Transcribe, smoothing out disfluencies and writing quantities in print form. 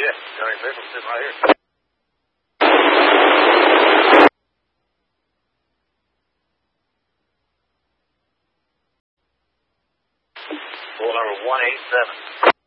Yeah, Johnny Fish, I'm sitting right here. Pool number 187.